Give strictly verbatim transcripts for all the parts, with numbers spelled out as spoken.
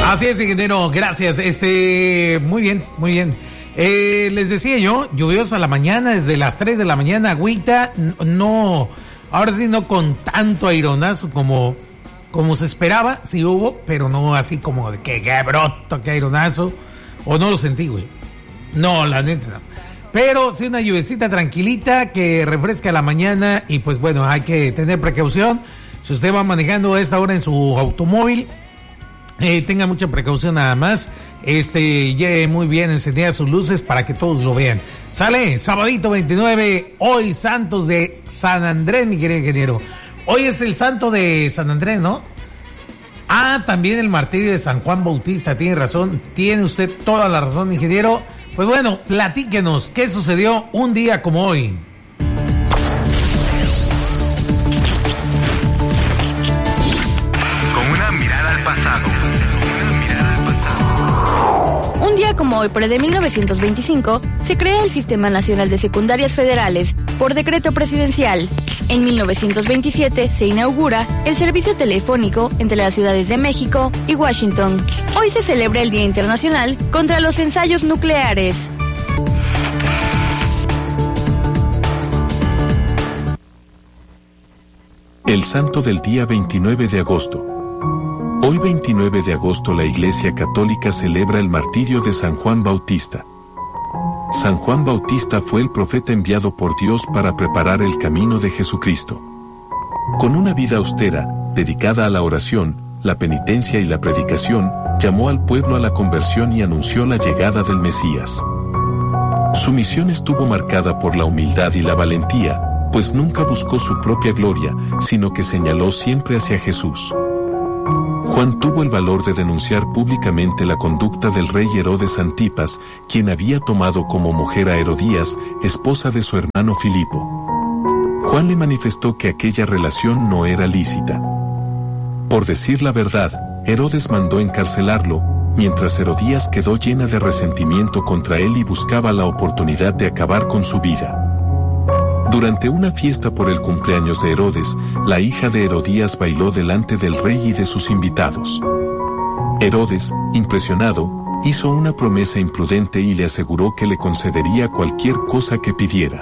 Así es, ingeniero, gracias. Este, muy bien, muy bien. Eh, les decía yo, lluvioso a la mañana, desde las tres de la mañana, agüita, no, ahora sí no con tanto aironazo como, como se esperaba, sí hubo, pero no así como de que, que broto, que aironazo, o no lo sentí, güey. No, la neta no. Pero sí una lluvecita tranquilita que refresca la mañana y pues bueno, hay que tener precaución. Si usted va manejando a esta hora en su automóvil, Eh, tenga mucha precaución nada más, este, lleve muy bien encendidas sus luces para que todos lo vean. Sale, sabadito veintinueve, hoy santos de San Andrés, mi querido ingeniero. Hoy es el santo de San Andrés, ¿no? Ah, también el martirio de San Juan Bautista, tiene razón, tiene usted toda la razón, ingeniero. Pues bueno, platíquenos, ¿qué sucedió un día como hoy? Un día como hoy, pero de mil novecientos veinticinco, se crea el Sistema Nacional de Secundarias Federales, por decreto presidencial. En mil novecientos veintisiete se inaugura el servicio telefónico entre las ciudades de México y Washington. Hoy se celebra el Día Internacional contra los Ensayos Nucleares. El santo del día veintinueve de agosto. Hoy veintinueve de agosto la Iglesia Católica celebra el martirio de San Juan Bautista. San Juan Bautista fue el profeta enviado por Dios para preparar el camino de Jesucristo. Con una vida austera, dedicada a la oración, la penitencia y la predicación, llamó al pueblo a la conversión y anunció la llegada del Mesías. Su misión estuvo marcada por la humildad y la valentía, pues nunca buscó su propia gloria, sino que señaló siempre hacia Jesús. Juan tuvo el valor de denunciar públicamente la conducta del rey Herodes Antipas, quien había tomado como mujer a Herodías, esposa de su hermano Filipo. Juan le manifestó que aquella relación no era lícita. Por decir la verdad, Herodes mandó encarcelarlo, mientras Herodías quedó llena de resentimiento contra él y buscaba la oportunidad de acabar con su vida. Durante una fiesta por el cumpleaños de Herodes, la hija de Herodías bailó delante del rey y de sus invitados. Herodes, impresionado, hizo una promesa imprudente y le aseguró que le concedería cualquier cosa que pidiera.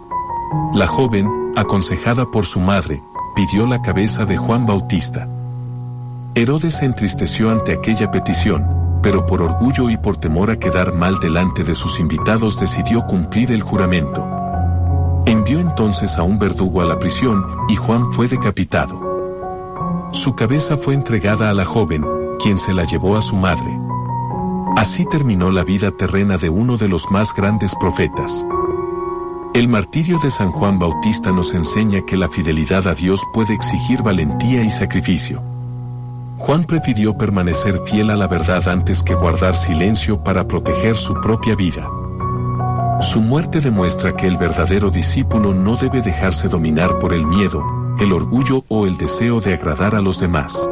La joven, aconsejada por su madre, pidió la cabeza de Juan Bautista. Herodes se entristeció ante aquella petición, pero por orgullo y por temor a quedar mal delante de sus invitados decidió cumplir el juramento. Envió entonces a un verdugo a la prisión y Juan fue decapitado. Su cabeza fue entregada a la joven, quien se la llevó a su madre. Así terminó la vida terrena de uno de los más grandes profetas. El martirio de San Juan Bautista nos enseña que la fidelidad a Dios puede exigir valentía y sacrificio. Juan prefirió permanecer fiel a la verdad antes que guardar silencio para proteger su propia vida. Su muerte demuestra que el verdadero discípulo no debe dejarse dominar por el miedo, el orgullo o el deseo de agradar a los demás.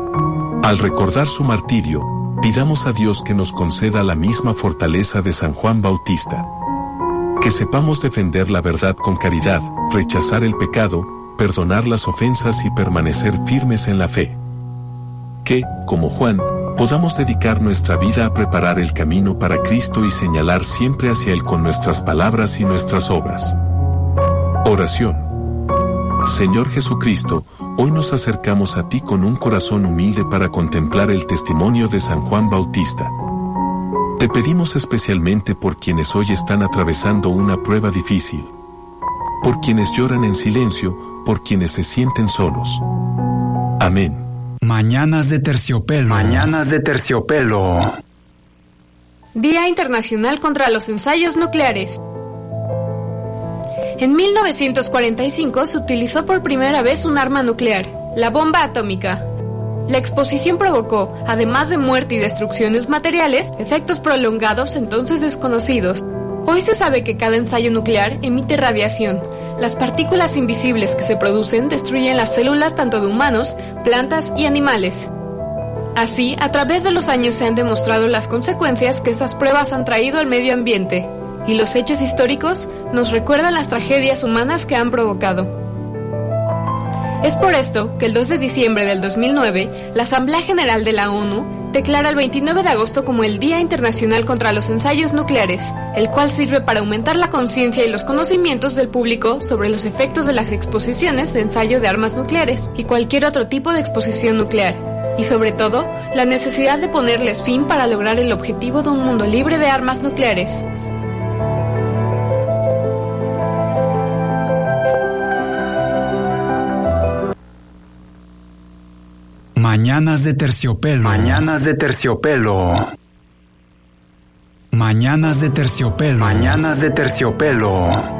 Al recordar su martirio, pidamos a Dios que nos conceda la misma fortaleza de San Juan Bautista. Que sepamos defender la verdad con caridad, rechazar el pecado, perdonar las ofensas y permanecer firmes en la fe. Que, como Juan, podamos dedicar nuestra vida a preparar el camino para Cristo y señalar siempre hacia Él con nuestras palabras y nuestras obras. Oración. Señor Jesucristo, hoy nos acercamos a ti con un corazón humilde para contemplar el testimonio de San Juan Bautista. Te pedimos especialmente por quienes hoy están atravesando una prueba difícil, por quienes lloran en silencio, por quienes se sienten solos. Amén. Mañanas de terciopelo. Mañanas de terciopelo. Día Internacional contra los Ensayos Nucleares. En mil novecientos cuarenta y cinco se utilizó por primera vez un arma nuclear, la bomba atómica. La exposición provocó, además de muerte y destrucciones materiales, efectos prolongados entonces desconocidos. Hoy se sabe que cada ensayo nuclear emite radiación. Las partículas invisibles que se producen destruyen las células tanto de humanos, plantas y animales. Así, a través de los años se han demostrado las consecuencias que estas pruebas han traído al medio ambiente, y los hechos históricos nos recuerdan las tragedias humanas que han provocado. Es por esto que el dos de diciembre del dos mil nueve, la Asamblea General de la ONU declara el veintinueve de agosto como el Día Internacional contra los Ensayos Nucleares, el cual sirve para aumentar la conciencia y los conocimientos del público sobre los efectos de las exposiciones de ensayo de armas nucleares y cualquier otro tipo de exposición nuclear, y sobre todo, la necesidad de ponerles fin para lograr el objetivo de un mundo libre de armas nucleares. Mañanas de terciopelo. Mañanas de terciopelo. Mañanas de terciopelo. Mañanas de terciopelo.